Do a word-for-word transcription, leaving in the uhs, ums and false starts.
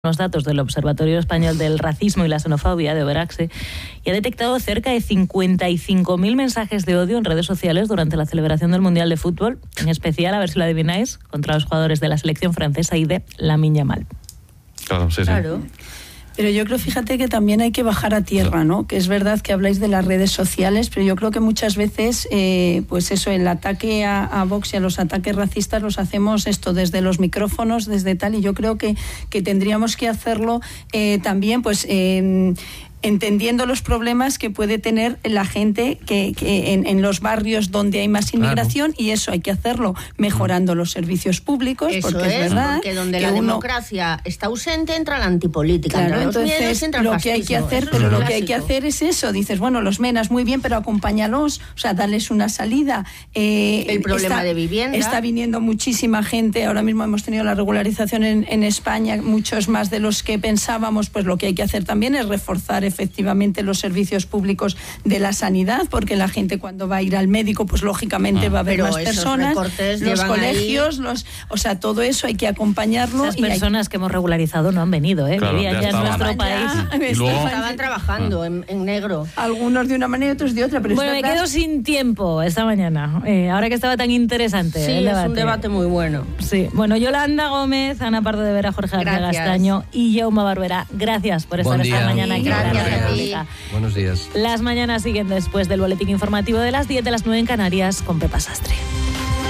Los datos del Observatorio Español del Racismo y la Xenofobia de Overaxe y ha detectado cerca de cincuenta y cinco mil mensajes de odio en redes sociales durante la celebración del Mundial de Fútbol, en especial, a ver si lo adivináis, contra los jugadores de la selección francesa y de Lamine Yamal. Claro, sí, sí. Claro. Pero yo creo, fíjate, que también hay que bajar a tierra, ¿no? Que es verdad que habláis de las redes sociales, pero yo creo que muchas veces, eh, pues eso, el ataque a, a Vox y a los ataques racistas los hacemos esto desde los micrófonos, desde tal, y yo creo que, que tendríamos que hacerlo eh, también, pues... Eh, entendiendo los problemas que puede tener la gente que, que en, en los barrios donde hay más inmigración, claro. Y eso hay que hacerlo mejorando los servicios públicos, eso porque es, es verdad porque donde que la uno... democracia está ausente entra la antipolítica, claro, entra los entonces miedos, entra el lo fascismo. que hay que hacer, Eso pero es lo clásico. que hay que hacer es eso, dices, bueno, los menas muy bien, pero acompáñalos, o sea, dales una salida. Eh, el problema está, de vivienda. Está viniendo muchísima gente, ahora mismo hemos tenido la regularización en, en España, muchos más de los que pensábamos, pues lo que hay que hacer también es reforzar efectivamente los servicios públicos de la sanidad, porque la gente cuando va a ir al médico, pues lógicamente ah, va a haber más personas, los colegios, ahí... los, o sea, todo eso hay que acompañarlo. Esas y personas hay... que hemos regularizado no han venido, ¿eh? Claro, Vivían ya, ya en nuestro país. Ya, y luego... Estaban trabajando ah. en, en negro. Algunos de una manera y otros de otra. Pero bueno, me quedo sin tiempo esta mañana, eh, ahora que estaba tan interesante sí, el debate. Es un debate muy bueno. Sí, bueno, Yolanda Gómez, Ana Pardo de Vera, Jorge García Castaño y Jaume Barbera, gracias por estar esta mañana aquí. Gracias en la a ti. Buenos días. Las mañanas siguen después del boletín informativo de las diez, de las nueve en Canarias, con Pepa Sastre.